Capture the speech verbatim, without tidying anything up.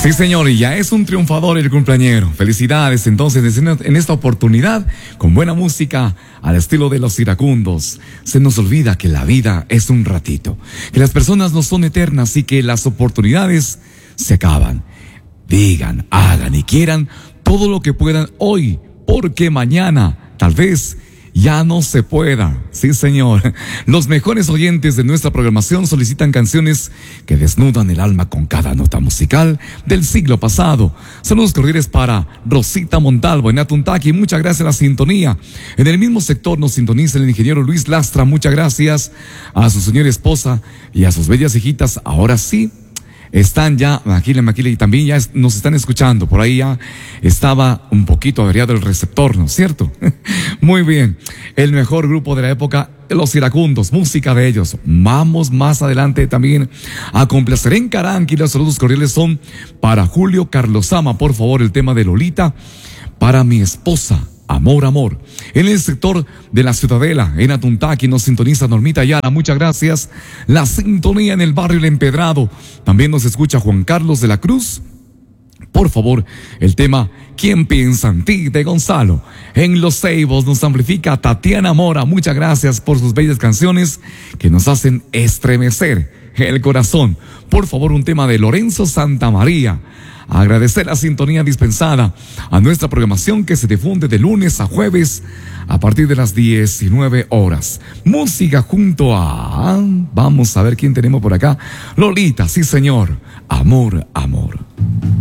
Sí, señor, y ya es un triunfador el cumpleañero. Felicidades, entonces, en esta oportunidad, con buena música, al estilo de los iracundos. Se nos olvida que la vida es un ratito, que las personas no son eternas y que las oportunidades se acaban. Digan, hagan y quieran todo lo que puedan hoy, porque mañana, tal vez, ya no se pueda. Sí, señor. Los mejores oyentes de nuestra programación solicitan canciones que desnudan el alma con cada nota musical del siglo pasado. Saludos cordiales para Rosita Montalvo en Atuntaqui. Muchas gracias a la sintonía. En el mismo sector nos sintoniza el ingeniero Luis Lastra. Muchas gracias a su señora esposa y a sus bellas hijitas. Ahora sí, están ya, Maquila, Maquila, y también ya nos están escuchando. Por ahí ya estaba un poquito averiado el receptor, ¿no es cierto? Muy bien. El mejor grupo de la época, los iracundos, música de ellos. Vamos más adelante también a complacer en Caranqui. Los saludos cordiales son para Julio Carlosama, por favor, el tema de Lolita. Para mi esposa, Amor, Amor. En el sector de la Ciudadela, en Atuntaqui, nos sintoniza Normita Ayala. Muchas gracias. La sintonía en el barrio El Empedrado. También nos escucha Juan Carlos de la Cruz. Por favor, el tema ¿Quién piensa en ti? De Gonzalo. En Los Ceibos nos amplifica Tatiana Mora. Muchas gracias por sus bellas canciones que nos hacen estremecer el corazón. Por favor, un tema de Lorenzo Santamaría. Agradecer la sintonía dispensada a nuestra programación que se difunde de lunes a jueves a partir de las diecinueve horas. Música junto a... Vamos a ver quién tenemos por acá. Lolita, sí señor. Amor, amor.